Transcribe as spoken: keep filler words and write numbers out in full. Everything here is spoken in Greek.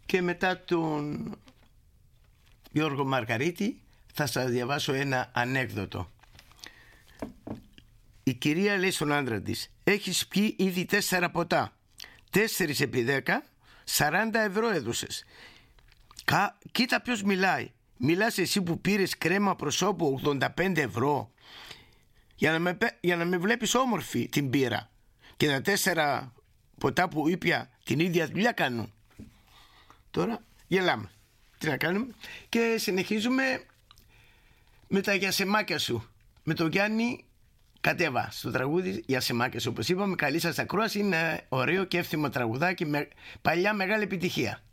και μετά τον Γιώργο Μαργαρίτη θα σας διαβάσω ένα ανέκδοτο. Η κυρία λέει στον άντρα της: έχεις πιει ήδη τέσσερα ποτά. Τέσσερις επί δέκα, σαράντα ευρώ έδωσες. Κα... Κοίτα ποιος μιλάει. Μιλάς εσύ που πήρες κρέμα προσώπου ογδόντα πέντε ευρώ. Για να, με, για να με βλέπεις όμορφη την πήρα. Και τα τέσσερα ποτά που ήπια την ίδια δουλειά κάνουν. Τώρα γελάμε. Τι να κάνουμε. Και συνεχίζουμε με τα γιασεμάκια σου. Με τον Γιάννη Κατέβα στο τραγούδι Γιασεμάκια σου. Όπως είπαμε, καλή σας ακρόαση. Είναι ωραίο και εύθυμο τραγουδάκι. Με παλιά μεγάλη επιτυχία.